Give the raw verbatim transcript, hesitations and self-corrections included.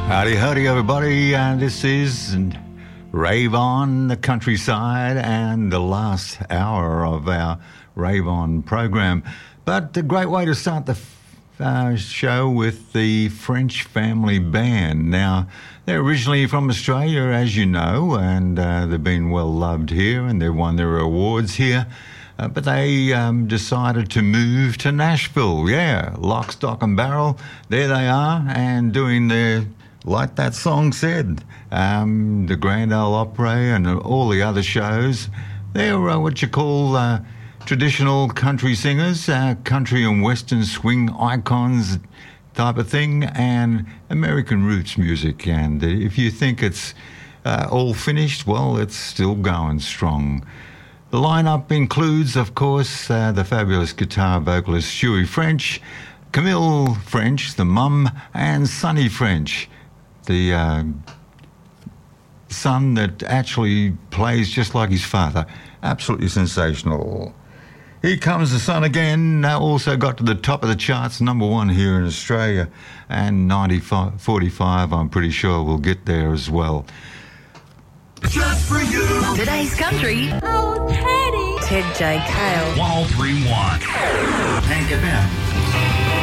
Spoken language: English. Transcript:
Howdy, howdy, everybody. Uh, this is Rave On the Countryside and the last hour of our Rave On program. But a great way to start the uh, show with the French Family Band. Now, they're originally from Australia, as you know, and uh, they've been well loved here and they've won their awards here. Uh, but they um, decided to move to Nashville. Yeah, lock, stock and barrel. There they are, and doing their, like that song said, um, the Grand Ole Opry and all the other shows. They're uh, what you call uh, traditional country singers, uh, country and western swing icons type of thing, and American roots music. And if you think it's uh, all finished, well, it's still going strong. The lineup includes, of course, uh, the fabulous guitar vocalist Stewie French, Camille French, the mum, and Sonny French, the uh, son that actually plays just like his father. Absolutely sensational. Here Comes the Sun Again, uh, also got to the top of the charts, number one here in Australia, and ninety forty-five, I'm pretty sure we'll get there as well. Just for you. Today's country. Oh, Teddy. Ted J. Cale. one oh three point one. Hank F M.